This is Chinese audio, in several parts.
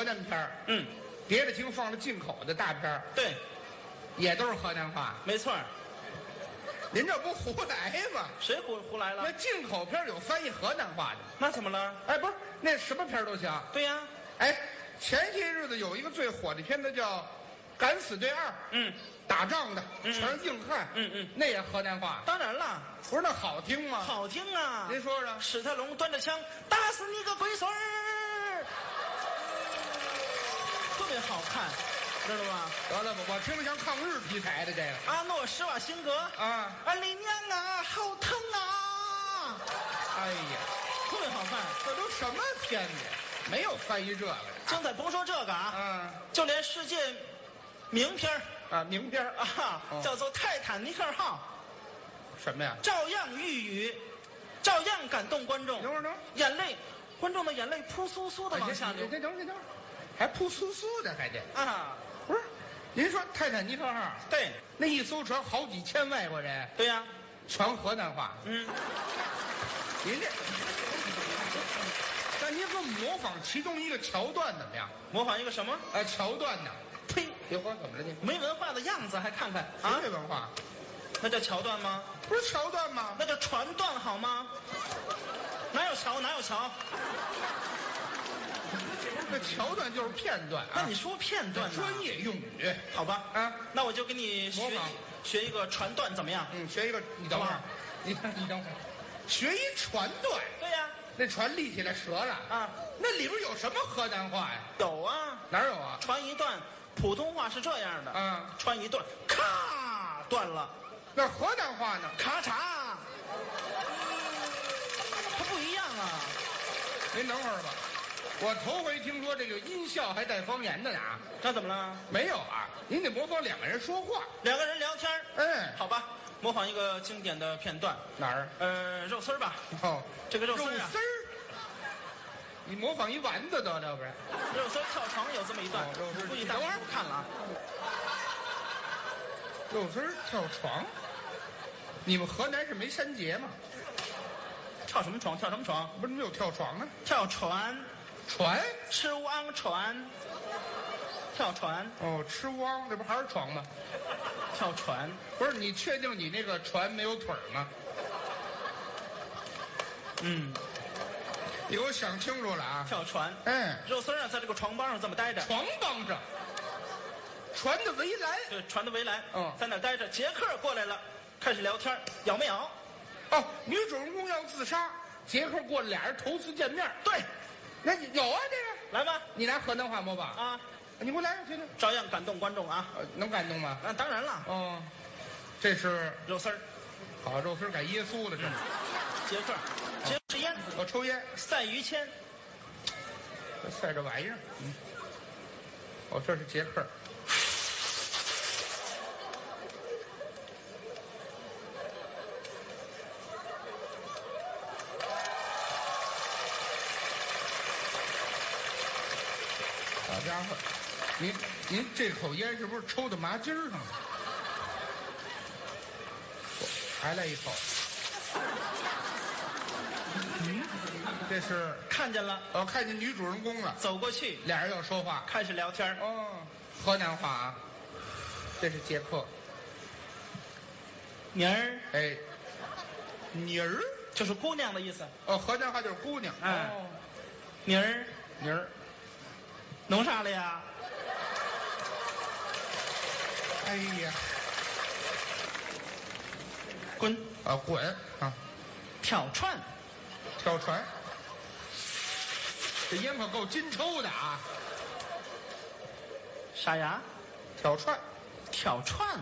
南片儿， 嗯， 别的厅放了进口的大片儿， 对， 也都是河南话。 没错儿。 您这不胡来吗？ 谁胡来了那？进口片有翻译河南话的。 那怎么了？ 哎，不是，那什么片儿都行。 对呀、 哎，前些日子有一个最火的片子叫《敢死队2》， 嗯， 打仗的， 嗯全是硬汉， 嗯， 那也河南话。 当然了， 不是那好听吗？ 好听啊。 您说说。 史泰龙端着枪打死你个龟孙儿，特别好看，知道吗？ 得了吧，我听着像抗日题材的这个。 阿诺施瓦辛格啊， 安丽娘啊，好疼啊！ 哎呀， 特别好看。 这都什么片子？没有翻译这个呀。 正在甭说这个啊， 啊就连世界名片儿啊，名片儿啊， 哦叫做泰坦尼克号， 什么呀？ 照样欲语，照样感动观众。 等会儿， 眼泪，观众的眼泪扑簌簌的往下流这等会儿，还扑簌簌的还得。 啊！ 不是，您说泰坦尼克号， 对， 那一艘船好几千外国人， 对呀、 全河南话。 嗯， 您这，那您给我们模仿其中一个桥段怎么样？ 模仿一个什么？ 桥段呢？ 呸！ 别慌，怎么了你？ 没文化的样子还看看啊？ 没文化， 那叫桥段吗？ 不是桥段吗？ 那叫传段好吗？哪有桥？哪有桥？ 那桥段就是片段啊。 那你说片段呢？ 专业用语。 好吧？ 啊， 那我就给你模仿学一个传段怎么样？ 学一个，你等会儿好吧， 你等会儿，学一传段， 对呀、 那船立起来折了啊， 那里边有什么河南话呀？ 有啊， 哪有啊？ 传一段，普通话是这样的， 啊， 传一段，咔断了， 那河南话呢？ 咔嚓，它不一样啊。 您等会儿吧，我头回听说这个音效还带方言的呢啊。 那怎么了？ 没有啊，您得模仿两个人说话。 两个人聊天儿好， 好吧，模仿一个经典的片段， 哪儿？ 肉丝儿吧， 哦， 这个肉丝儿啊肉丝，儿。你模仿一丸子得了，不是？ 肉丝儿跳床有这么一段， 肉丝儿估计大伙儿不看了啊。 肉丝儿跳床。你们河南是没山节吗？ 跳什么床？跳什么床？ 不是没有跳床啊？ 跳船， 船？ 吃汪船，跳船， 哦，吃汪，这不还是床吗？ 跳船。 不是，你确定你那个船没有腿儿吗？ 嗯， 你给我想清楚了啊！ 跳船。 嗯， 肉丝儿啊，在这个床帮上这么待着， 床帮上，船的围栏。 对，船的围栏， 嗯在那儿待着。杰克过来了，开始聊天，咬没咬？ 哦，女主人公要自杀，杰克过来，俩人头次见面。 对， 那你有啊，这个来吧， 你拿河南话模仿， 啊， 你给我来，听听。 照样感动观众啊。 能感动吗？ 那当然了， 哦，这是肉丝儿， 好肉丝改耶稣了，这是。 杰克，杰克是烟， 我抽烟， 赛于谦， 这晒这玩意儿。哦，这是杰克。好家伙，您这口烟是不是抽到麻筋儿上了？还来一口。这是看见了， 我看见女主人公了， 走过去， 俩人要说话。 开始聊天。 哦，河南话啊。这是杰克。 妮儿哎，妮儿。 就是姑娘的意思。 哦，河南话就是姑娘。 哎哦， 妮儿妮儿。 弄啥了呀？ 哎呀， 滚！ 啊，滚啊！ 跳船， 跳船。这烟可够金抽的啊！ 啥呀？ 跳船。 跳船，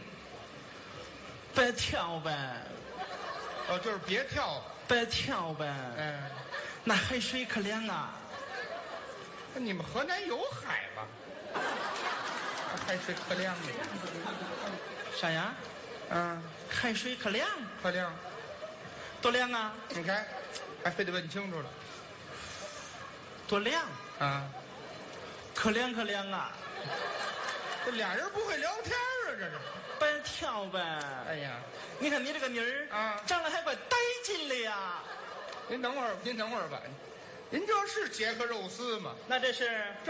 别跳呗， 哦，就是别跳。 别跳呗。 嗯， 那海水可凉啊！ 那你们河南有海吗？海水可凉了。 啥呀？海水可凉， 可凉。 多凉啊！ 你看，还非得问清楚了。 多凉啊， 可凉可凉啊！ 这俩人不会聊天啊，这是。 别跳呗。 哎呀， 你看你这个妮儿啊， 长得还怪带劲的呀。 您等会儿吧，您这是杰克肉丝吗？ 那这是。